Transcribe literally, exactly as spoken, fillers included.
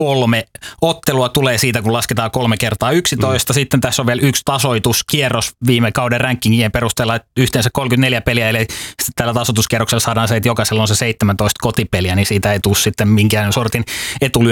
kolme ottelua tulee siitä, kun lasketaan kolme kertaa yksitoista. Mm. Sitten tässä on vielä yksi tasoituskierros viime kauden rankingien perusteella, että yhteensä kolmekymmentäneljä peliä, eli sitten tällä tasoituskierroksella saadaan se, että jokaisella on se seitsemäntoista kotipeliä, niin siitä ei tule sitten minkään sortin etulyöntiä